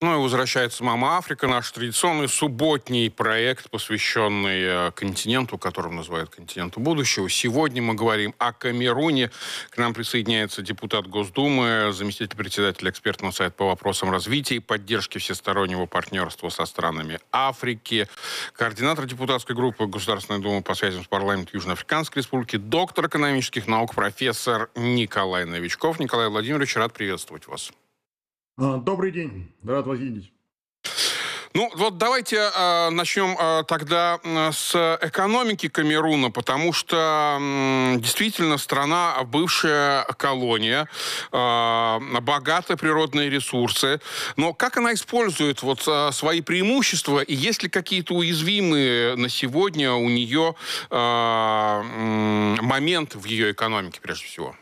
Ну и возвращается «Мама Африка», наш традиционный субботний проект, посвященный континенту, которым называют континенту будущего. Сегодня мы говорим о Камеруне. К нам присоединяется депутат Госдумы, заместитель председателя экспертного совета по вопросам развития и поддержки всестороннего партнерства со странами Африки, координатор депутатской группы Государственной Думы по связям с парламентом Южноафриканской Республики, доктор экономических наук, профессор Николай Новичков. Николай Владимирович, рад приветствовать вас. Добрый день, рад вас видеть. Ну, вот давайте начнем тогда с экономики Камеруна, потому что действительно страна бывшая колония, богатые природные ресурсы. Но как она использует вот свои преимущества, и есть ли какие-то уязвимые на сегодня у нее моменты в ее экономике, прежде всего?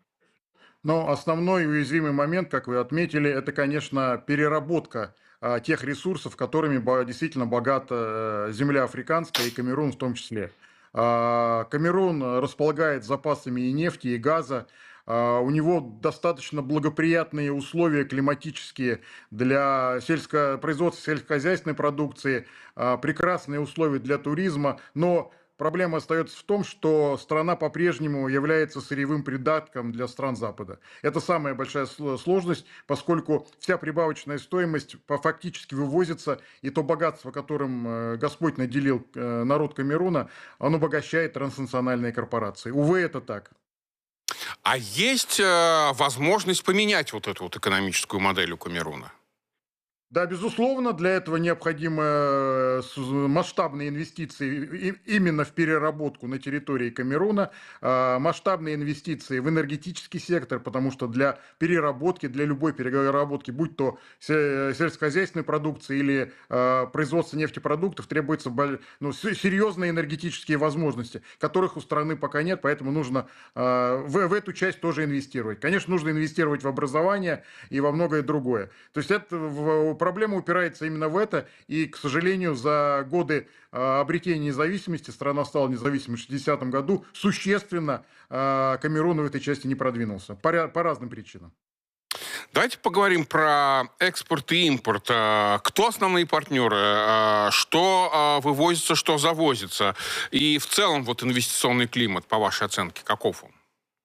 Но основной уязвимый момент, как вы отметили, это, конечно, переработка тех ресурсов, которыми действительно богата земля африканская и Камерун в том числе. Камерун располагает запасами и нефти, и газа. У него достаточно благоприятные условия климатические для производства сельскохозяйственной продукции, прекрасные условия для туризма, но проблема остается в том, что страна по-прежнему является сырьевым придатком для стран Запада. Это самая большая сложность, поскольку вся прибавочная стоимость фактически вывозится, и то богатство, которым Господь наделил народ Камеруна, оно обогащает транснациональные корпорации. Увы, это так. А есть возможность поменять вот эту вот экономическую модель у Камеруна? Да, безусловно, для этого необходимы масштабные инвестиции именно в переработку на территории Камеруна, масштабные инвестиции в энергетический сектор, потому что для переработки, для любой переработки, будь то сельскохозяйственной продукции или производство нефтепродуктов, требуются серьезные энергетические возможности, которых у страны пока нет, поэтому нужно в эту часть тоже инвестировать. Конечно, нужно инвестировать в образование и во многое другое. То есть проблема упирается именно в это, и, к сожалению, за годы обретения независимости страна стала независимой в 60-м году, существенно Камерун в этой части не продвинулся, по разным причинам. Давайте поговорим про экспорт и импорт. Кто основные партнеры? Что вывозится, что завозится? И в целом вот инвестиционный климат, по вашей оценке, каков он?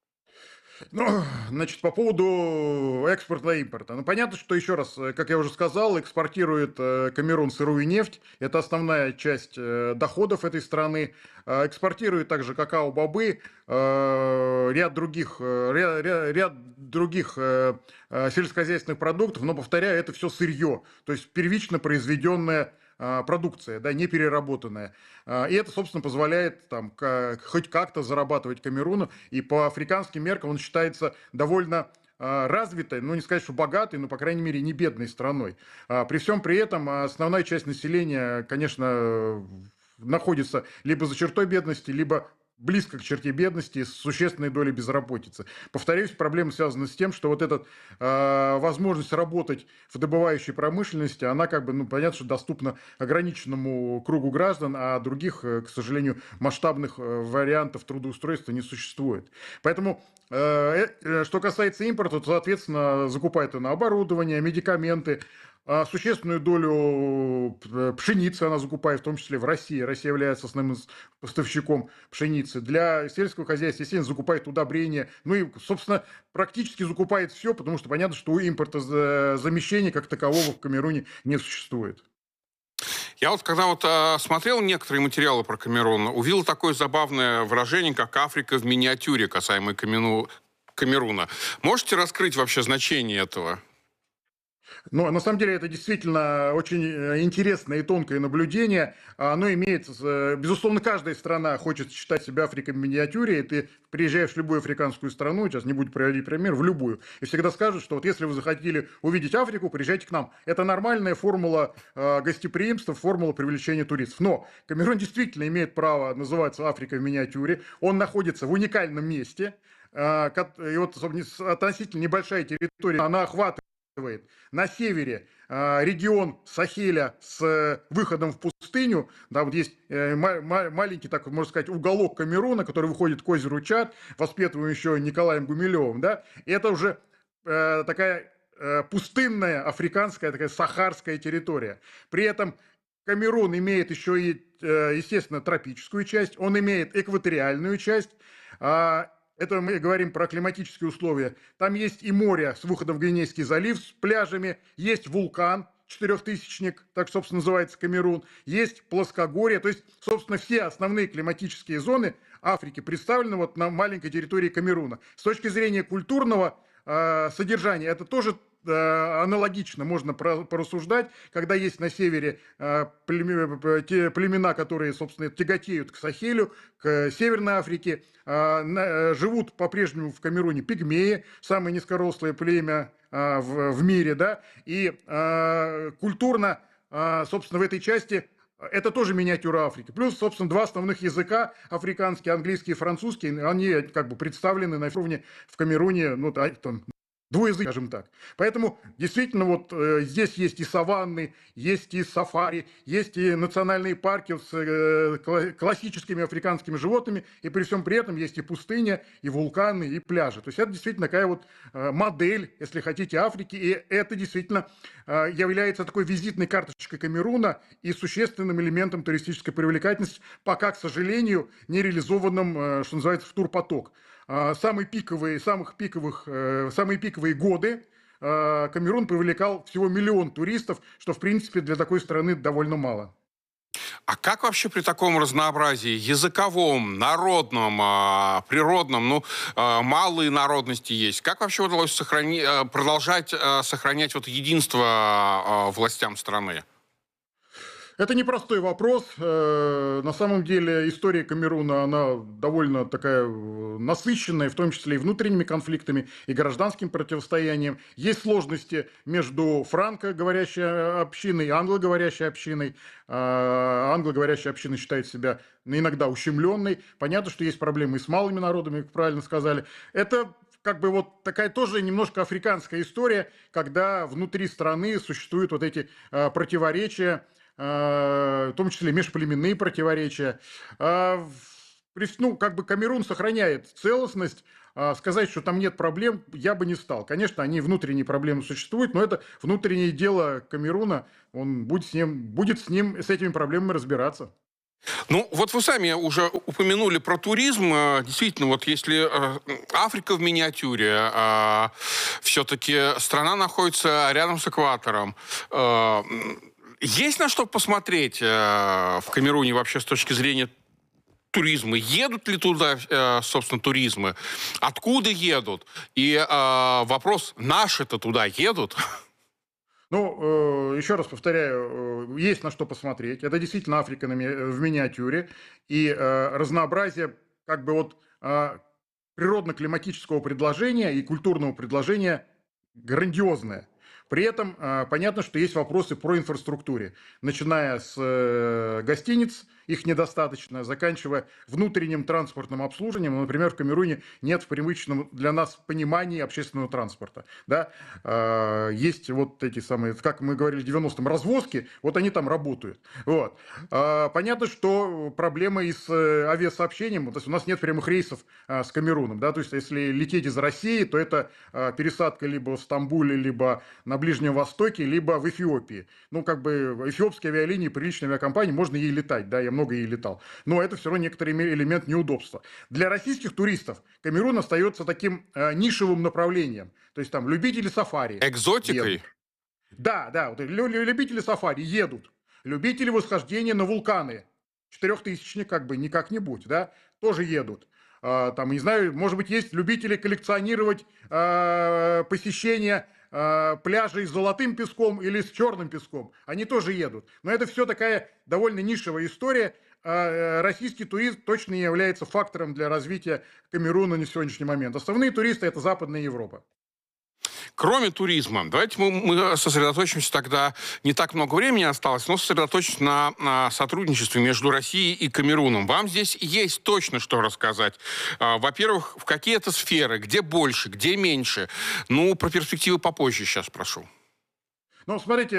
Ну, значит, по поводу экспорта и импорта. Ну, понятно, что, еще раз, как я уже сказал, экспортирует Камерун сырую нефть. Это основная часть доходов этой страны. Экспортирует также какао-бобы, ряд других сельскохозяйственных продуктов. Но, повторяю, это все сырье. То есть первично произведенное продукция, да, не переработанная. И это, собственно, позволяет там хоть как-то зарабатывать Камеруну. И по африканским меркам он считается довольно развитой, ну не сказать, что богатой, но, по крайней мере, не бедной страной. При всем при этом основная часть населения, конечно, находится либо за чертой бедности, либо близко к черте бедности, с существенной долей безработицы. Повторюсь, проблема связана с тем, что вот эта возможность работать в добывающей промышленности, она как бы, ну, понятно, что доступна ограниченному кругу граждан, а других, к сожалению, масштабных вариантов трудоустройства не существует. Поэтому, что касается импорта, то, соответственно, закупает она оборудование, медикаменты, существенную долю пшеницы она закупает, в том числе в России. Россия является основным поставщиком пшеницы. Для сельского хозяйства, естественно, закупает удобрения. Ну и, собственно, практически закупает все, потому что понятно, что у импорта замещения как такового в Камеруне не существует. Я вот когда вот смотрел некоторые материалы про Камерун, увидел такое забавное выражение, как «Африка в миниатюре», касаемо Камеруна. Можете раскрыть вообще значение этого? Но на самом деле это действительно очень интересное и тонкое наблюдение. Оно имеет, безусловно, каждая страна хочет считать себя Африкой в миниатюре. И ты приезжаешь в любую африканскую страну, сейчас не буду приводить пример, в любую, и всегда скажут, что вот если вы захотели увидеть Африку, приезжайте к нам. Это нормальная формула гостеприимства, формула привлечения туристов. Но Камерун действительно имеет право называться Африкой в миниатюре. Он находится в уникальном месте. И вот относительно небольшая территория, она охватывает на севере регион Сахеля с выходом в пустыню. Да, вот есть маленький, так можно сказать, уголок Камеруна, который выходит к озеру Чад, воспетываем еще Николаем Гумилевым. Да, и это уже такая пустынная африканская такая сахарская территория. При этом Камерун имеет еще и, естественно, тропическую часть, он имеет экваториальную часть. Это мы говорим про климатические условия. Там есть и море с выходом в Гвинейский залив с пляжами, есть вулкан, четырехтысячник, так, собственно, называется Камерун, есть плоскогорье, то есть, собственно, все основные климатические зоны Африки представлены вот на маленькой территории Камеруна. С точки зрения культурного содержания, это тоже аналогично можно порассуждать, когда есть на севере племена, которые, собственно, тяготеют к Сахелю, к Северной Африке, живут по-прежнему в Камеруне пигмеи, самое низкорослое племя в мире, да, и культурно, собственно, в этой части это тоже миниатюра Африки. Плюс, собственно, два основных языка, африканский, английский и французский, они как бы представлены на уровне в Камеруне, ну, там, двуязычие, скажем так. Поэтому действительно вот здесь есть и саванны, есть и сафари, есть и национальные парки с классическими африканскими животными, и при всем при этом есть и пустыня, и вулканы, и пляжи. То есть это действительно такая вот модель, если хотите, Африки, и это действительно является такой визитной карточкой Камеруна и существенным элементом туристической привлекательности, пока, к сожалению, не реализованным, что называется, в турпоток. Самые пиковые годы Камерун привлекал всего 1 миллион туристов, что, в принципе, для такой страны довольно мало. А как вообще при таком разнообразии языковом, народном, природном, ну, малые народности есть, как вообще удалось продолжать сохранять вот единство властям страны? Это непростой вопрос. На самом деле история Камеруна, она довольно такая насыщенная, в том числе и внутренними конфликтами, и гражданским противостоянием. Есть сложности между франко-говорящей общиной и англоговорящей общиной. Англоговорящая община считает себя иногда ущемленной. Понятно, что есть проблемы и с малыми народами, как правильно сказали. Это как бы вот такая тоже немножко африканская история, когда внутри страны существуют вот эти противоречия, в том числе межплеменные противоречия. Ну, как бы Камерун сохраняет целостность, сказать, что там нет проблем, я бы не стал. Конечно, они внутренние проблемы существуют, но это внутреннее дело Камеруна, он будет с этими проблемами разбираться. Ну, вот вы сами уже упомянули про туризм. Действительно, вот если Африка в миниатюре, все-таки страна находится рядом с экватором. Есть на что посмотреть в Камеруне вообще с точки зрения туризма? Едут ли туда, собственно, туристы? Откуда едут? И вопрос, наши-то туда едут? Ну, еще раз повторяю, есть на что посмотреть. Это действительно Африка в миниатюре. И разнообразие как бы вот природно-климатического предложения и культурного предложения грандиозное. При этом понятно, что есть вопросы про инфраструктуре, начиная с гостиниц, их недостаточно, заканчивая внутренним транспортным обслуживанием. Например, в Камеруне нет в привычном для нас понимании общественного транспорта. Да? Есть вот эти самые, как мы говорили в 90-м, развозки, вот они там работают. Вот. Понятно, что проблема и с авиасообщением, то есть у нас нет прямых рейсов с Камеруном. Да? То есть если лететь из России, то это пересадка либо в Стамбуле, либо на Ближнем Востоке, либо в Эфиопии. Ну, как бы эфиопские авиалинии, приличные авиакомпании, можно ей летать, да, я много ей летал. Но это все равно некоторый элемент неудобства. Для российских туристов Камерун остается таким нишевым направлением. То есть там любители сафари. Экзотикой? Едут. Да, вот, любители сафари едут. Любители восхождения на вулканы. Четырехтысячник как бы не как-нибудь, да, тоже едут. Там, не знаю, может быть, есть любители коллекционировать посещение пляжей с золотым песком или с черным песком. Они тоже едут. Но это все такая довольно нишевая история. Российский туризм точно не является фактором для развития Камеруна на сегодняшний момент. Основные туристы – это Западная Европа. Кроме туризма, давайте мы сосредоточимся тогда, не так много времени осталось, но сосредоточимся на сотрудничестве между Россией и Камеруном. Вам здесь есть точно что рассказать. Во-первых, в какие это сферы, где больше, где меньше. Ну, про перспективы попозже сейчас прошу. Ну, смотрите,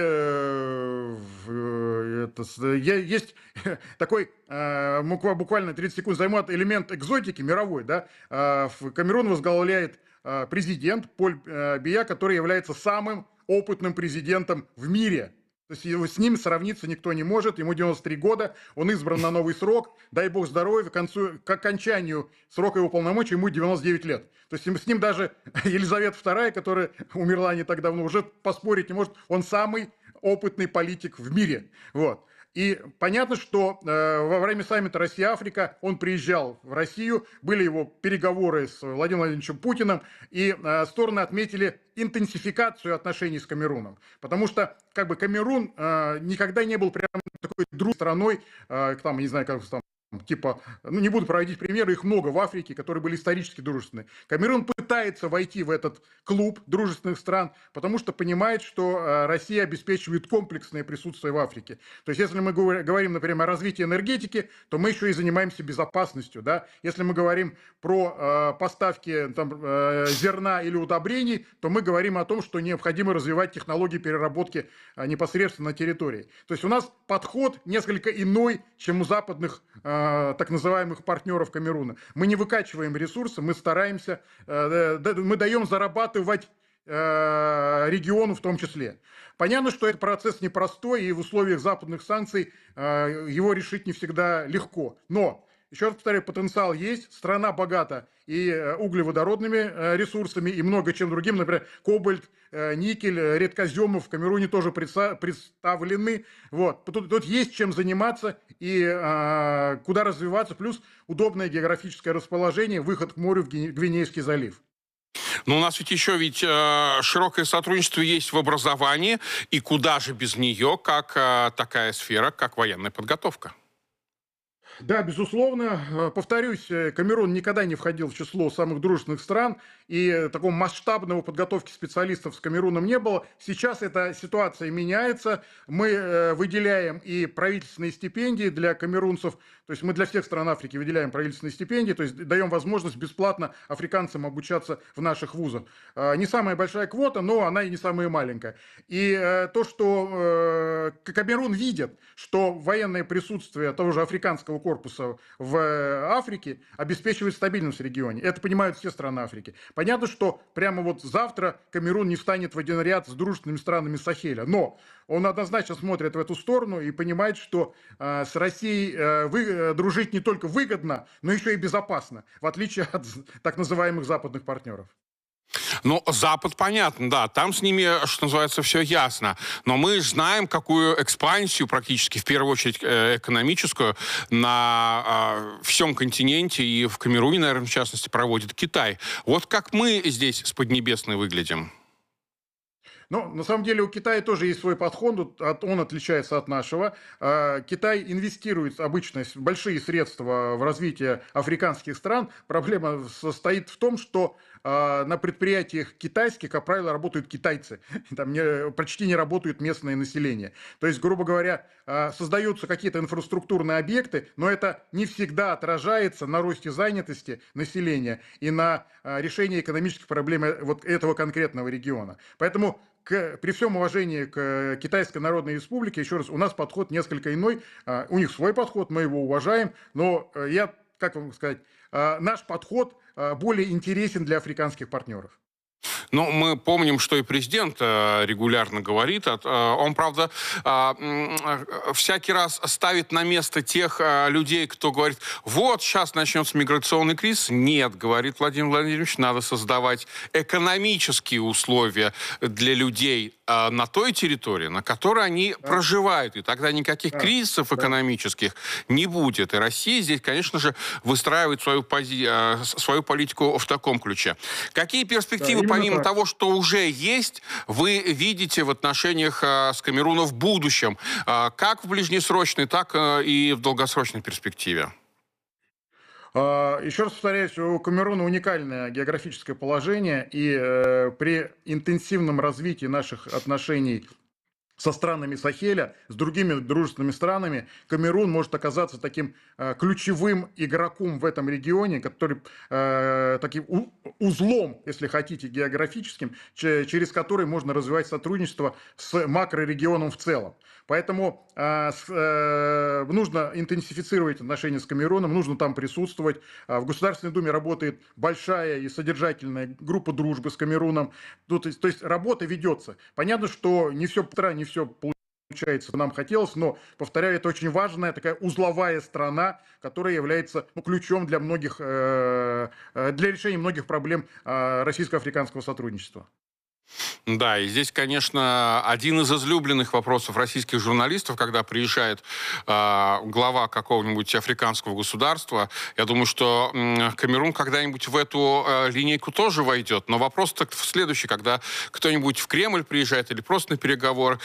есть такой, буквально 30 секунд займет элемент экзотики мировой, да. Камерун возглавляет президент Поль Бия, который является самым опытным президентом в мире. То есть с ним сравниться никто не может. Ему 93 года, он избран на новый срок. Дай бог здоровья, к окончанию срока его полномочий ему 99 лет. То есть с ним даже Елизавета II, которая умерла не так давно, уже поспорить не может. Он самый опытный политик в мире. Вот. И понятно, что во время саммита Россия-Африка он приезжал в Россию, были его переговоры с Владимиром Владимировичем Путиным, и стороны отметили интенсификацию отношений с Камеруном. Потому что как бы Камерун никогда не был прям такой дружной страной, там, не знаю, как там, типа, ну не буду проводить примеры, их много в Африке, которые были исторически дружественные. Камерун пытается войти в этот клуб дружественных стран, потому что понимает, что Россия обеспечивает комплексное присутствие в Африке. То есть, если мы говорим, например, о развитии энергетики, то мы еще и занимаемся безопасностью. Да? Если мы говорим про поставки там, зерна или удобрений, то мы говорим о том, что необходимо развивать технологии переработки непосредственно на территории. То есть у нас подход несколько иной, чем у западных так называемых партнеров Камеруна. Мы не выкачиваем ресурсы, мы стараемся, мы даем зарабатывать региону в том числе. Понятно, что этот процесс непростой, и в условиях западных санкций его решить не всегда легко. Но, еще раз повторяю, потенциал есть, страна богата и углеводородными ресурсами, и много чем другим, например, кобальт, никель, редкоземы в Камеруне тоже представлены. Вот. Тут есть чем заниматься и куда развиваться, плюс удобное географическое расположение, выход к морю в Гвинейский залив. Но у нас ведь широкое сотрудничество есть в образовании, и куда же без нее, как такая сфера, как военная подготовка. Да, безусловно. Повторюсь, Камерун никогда не входил в число самых дружественных стран, и такого масштабного подготовки специалистов с Камеруном не было. Сейчас эта ситуация меняется. Мы выделяем и правительственные стипендии для камерунцев, то есть мы для всех стран Африки выделяем правительственные стипендии, то есть даем возможность бесплатно африканцам обучаться в наших вузах. Не самая большая квота, но она и не самая маленькая. И то, что Камерун видит, что военное присутствие того же африканского корпуса в Африке обеспечивает стабильность в регионе. Это понимают все страны Африки. Понятно, что прямо вот завтра Камерун не встанет в один ряд с дружественными странами Сахеля, но он однозначно смотрит в эту сторону и понимает, что с Россией дружить не только выгодно, но еще и безопасно, в отличие от так называемых западных партнеров. Ну, Запад, понятно, да, там с ними, что называется, все ясно. Но мы знаем, какую экспансию практически, в первую очередь экономическую, на всем континенте и в Камеруне, наверное, в частности, проводит Китай. Вот как мы здесь с Поднебесной выглядим? Но на самом деле у Китая тоже есть свой подход, он отличается от нашего. Китай инвестирует обычно большие средства в развитие африканских стран. Проблема состоит в том, что на предприятиях китайских, как правило, работают китайцы. Там почти не работают местное население. То есть, грубо говоря, создаются какие-то инфраструктурные объекты, но это не всегда отражается на росте занятости населения и на решении экономических проблем вот этого конкретного региона. Поэтому при всем уважении к Китайской Народной Республике, еще раз, у нас подход несколько иной. У них свой подход, мы его уважаем, но как вам сказать, наш подход более интересен для африканских партнеров. Ну, мы помним, что и президент регулярно говорит. Он, правда, всякий раз ставит на место тех людей, кто говорит, вот, сейчас начнется миграционный кризис. Нет, говорит Владимир Владимирович, надо создавать экономические условия для людей на той территории, на которой они проживают. И тогда никаких кризисов экономических не будет. И Россия здесь, конечно же, выстраивает свою политику в таком ключе. Какие перспективы, помимо того, что уже есть, вы видите в отношениях с Камеруном в будущем? Как в ближнесрочной, так и в долгосрочной перспективе? Еще раз повторяюсь, у Камеруна уникальное географическое положение, и при интенсивном развитии наших отношений со странами Сахеля, с другими дружественными странами, Камерун может оказаться таким ключевым игроком в этом регионе, который таким узлом, если хотите, географическим, через который можно развивать сотрудничество с макрорегионом в целом. Поэтому нужно интенсифицировать отношения с Камеруном, нужно там присутствовать. В Государственной Думе работает большая и содержательная группа дружбы с Камеруном. То есть работа ведется. Понятно, что не все получается, нам хотелось, но, повторяю, это очень важная такая узловая страна, которая является ключом для многих, для решения многих проблем российско-африканского сотрудничества. Да, и здесь, конечно, один из излюбленных вопросов российских журналистов, когда приезжает глава какого-нибудь африканского государства. Я думаю, что Камерун когда-нибудь в эту линейку тоже войдет. Но вопрос-то следующий, когда кто-нибудь в Кремль приезжает или просто на переговоры,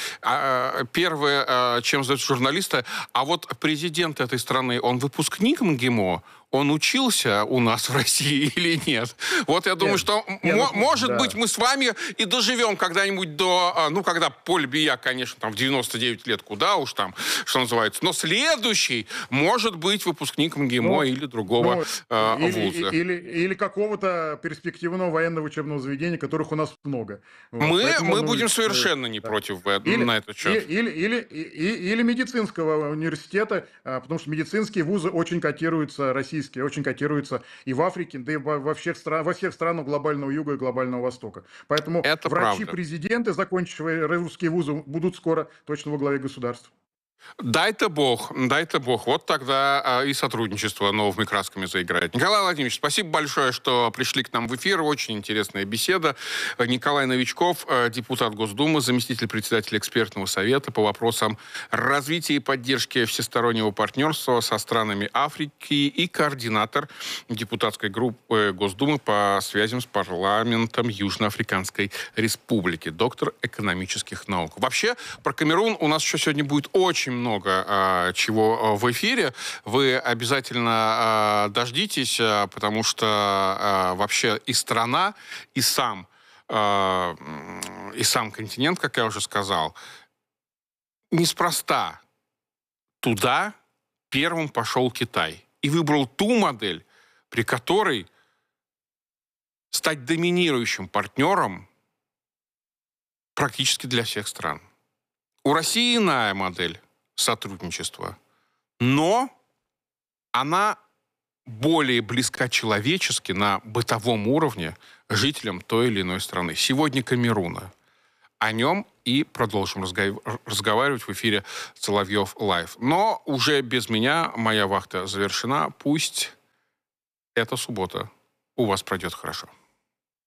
первое, чем задают журналисты, а вот президент этой страны, он выпускник МГИМО? Он учился у нас в России или нет? Вот я думаю, что, может быть, мы с вами и доживем когда-нибудь до... Ну, когда Поль Бия, конечно, там в 99 лет, куда уж там, что называется. Но следующий может быть выпускник МГИМО или другого вуза. Или какого-то перспективного военного учебного заведения, которых у нас много. Мы будем совершенно не против на этот счет. Или медицинского университета, потому что медицинские вузы очень котируются, российские, очень котируются и в Африке, да и во всех странах глобального юга и глобального востока. Поэтому врачи-президенты, закончившие русские вузы, будут скоро точно во главе государства. Дай-то бог. Вот тогда и сотрудничество новыми красками заиграет. Николай Владимирович, спасибо большое, что пришли к нам в эфир. Очень интересная беседа. Николай Новичков, депутат Госдумы, заместитель председателя экспертного совета по вопросам развития и поддержки всестороннего партнерства со странами Африки и координатор депутатской группы Госдумы по связям с парламентом Южноафриканской Республики, доктор экономических наук. Вообще, про Камерун у нас еще сегодня будет очень много чего в эфире. Вы обязательно дождитесь, потому что вообще и страна, и сам континент, как я уже сказал, неспроста туда первым пошел Китай и выбрал ту модель, при которой стать доминирующим партнером практически для всех стран. У России иная модель сотрудничества, но она более близка человечески на бытовом уровне жителям той или иной страны. Сегодня Камеруна. О нем и продолжим разговаривать в эфире Соловьев Лайв. Но уже без меня моя вахта завершена. Пусть эта суббота у вас пройдет хорошо.